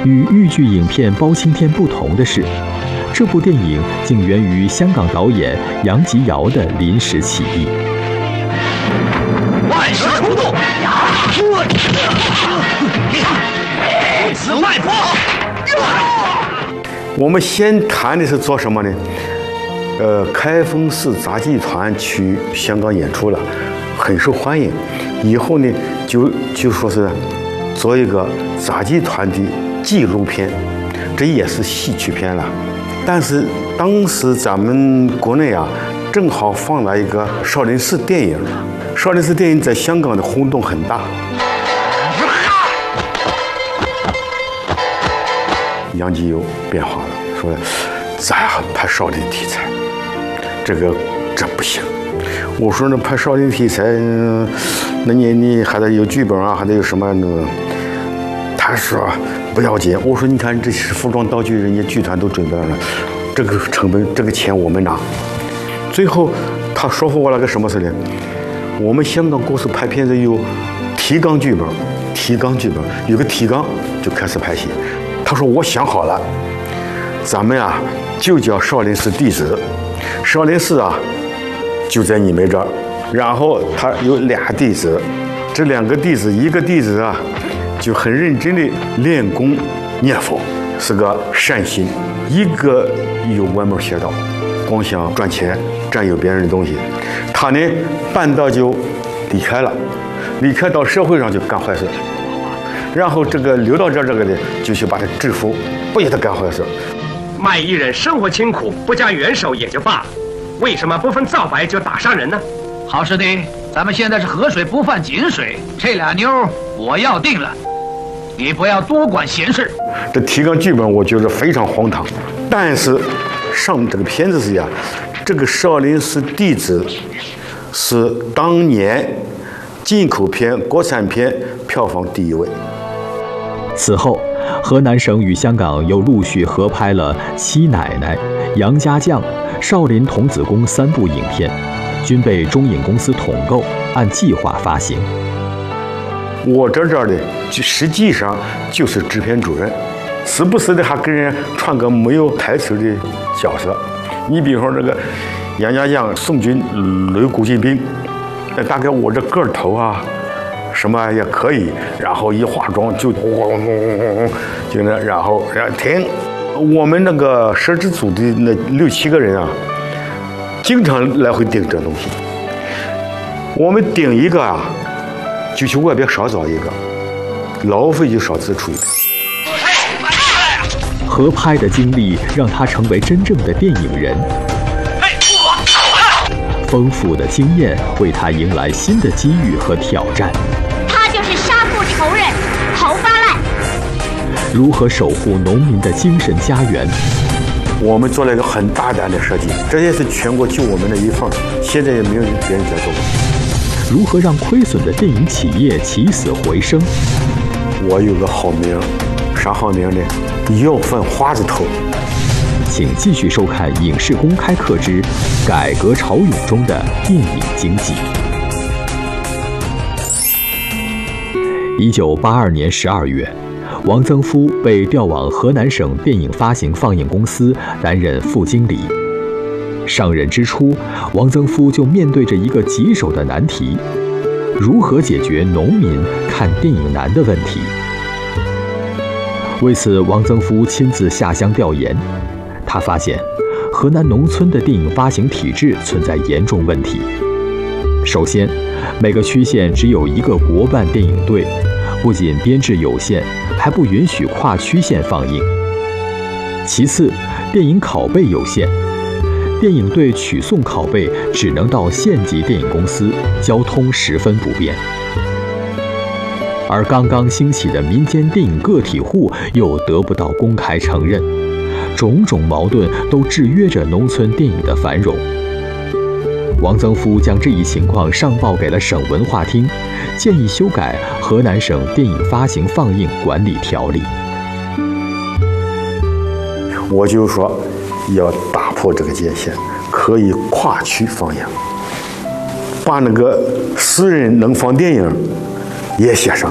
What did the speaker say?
与豫剧影片《包青天》不同的是，这部电影竟源于香港导演杨吉尧的临时起意。 万蛇出洞，不死外婆。 我们先谈的是做什么呢？开封市杂技团去香港演出了，很受欢迎。以后呢，就说是做一个杂技团的纪录片，这也是戏曲片了。但是当时咱们国内啊，正好放了一个少林寺电影，少林寺电影在香港的轰动很大。杨吉有变化了，说咱要拍少林题材，这不行。我说那拍少林题材，那你还得有剧本啊，还得有什么那个？他说不要紧。我说你看这是服装道具，人家剧团都准备了，这个成本这个钱我们拿。最后他说服我了个什么事呢？我们香港公司拍片子有提纲剧本，有个提纲就开始拍戏。他说我想好了，咱们啊就叫少林寺弟子，少林寺啊就在你们这儿，然后他有俩弟子，这两个弟子，一个弟子啊就很认真的练功念佛，是个善心；一个有歪门邪道，光想赚钱，占有别人的东西。他呢半道就离开了，离开到社会上就干坏事。然后这个留到这个的就去把他制服，不许他干坏事。 卖艺人生活清苦，不加援手也就罢了，为什么不分皂白就打伤人呢？ 好师弟，咱们现在是河水不犯井水，这俩妞我要定了，你不要多管闲事。 这提纲剧本我觉得非常荒唐，但是上这个片子是呀，这个少林寺弟子是当年进口片、国产片票房第一位。 此后，河南省与香港又陆续合拍了《七奶奶》《杨家将》《少林童子功》3部影片，均被中影公司统购，按计划发行。 我这儿的实际上就是制片主任，时不时的还跟人串个没有台词的角色。你比如说这个杨家将宋军擂古进兵，大概我这个头啊什么也可以，然后一化妆就就那，然后停。我们那个摄制组的那6、7个人啊，经常来回盯这东西。我们盯一个啊，就去外边少找一个，劳费就少支出一点。 合拍的经历让他成为真正的电影人。丰富的经验为他迎来新的机遇和挑战。 他就是杀父仇人侯发赖。 如何守护农民的精神家园？ 我们做了一个很大胆的设计，这也是全国就我们的一份，现在也没有别人在做过。 如何让亏损的电影企业起死回生？ 我有个好名，啥好名呢？要饭花子头。 请继续收看《影视公开课之改革潮涌中的电影经济》。1982年12月，王增夫被调往河南省电影发行放映公司担任副经理。上任之初，王增夫就面对着一个棘手的难题：如何解决农民看电影难的问题？为此，王增夫亲自下乡调研。他发现，河南农村的电影发行体制存在严重问题。首先，每个区县只有一个国办电影队，不仅编制有限，还不允许跨区县放映。其次，电影拷贝有限，电影队取送拷贝只能到县级电影公司，交通十分不便。而刚刚兴起的民间电影个体户又得不到公开承认。种种矛盾都制约着农村电影的繁荣。王增夫将这一情况上报给了省文化厅，建议修改《河南省电影发行放映管理条例》。 我就说要打破这个界限，可以跨区放映，把那个私人能放电影也写上。